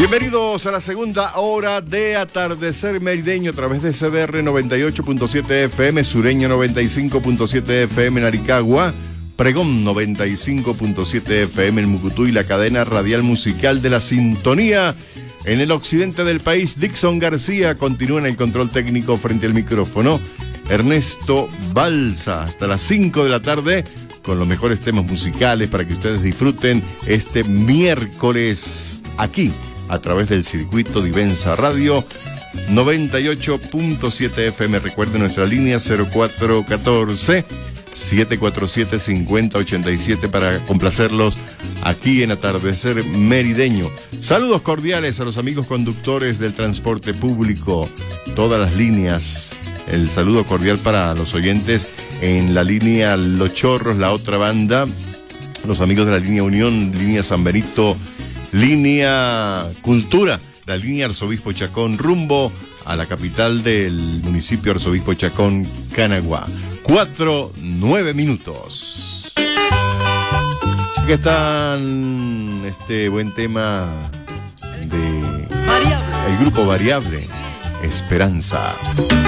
Bienvenidos a la segunda hora de Atardecer Merideño a través de CDR 98.7 FM, Sureño 95.7 FM en Aricagua, Pregón 95.7 FM en Mucutú y la cadena radial musical de la sintonía. En el occidente del país, Dixon García continúa en el control técnico frente al micrófono. Ernesto Balsa, hasta las 5 de la tarde, con los mejores temas musicales para que ustedes disfruten este miércoles aquí, a través del circuito Divensa Radio 98.7 FM. Recuerden nuestra línea 0414-747-5087 para complacerlos aquí en Atardecer Merideño. Saludos cordiales a los amigos conductores del transporte público, todas las líneas. El saludo cordial para los oyentes en la línea Los Chorros, la otra banda, los amigos de la línea Unión, línea San Benito, línea Cultura, la línea Arzobispo Chacón, rumbo a la capital del municipio Arzobispo Chacón, Canaguá. 4:09 minutos. Aquí están este buen tema de el grupo Variable, Esperanza.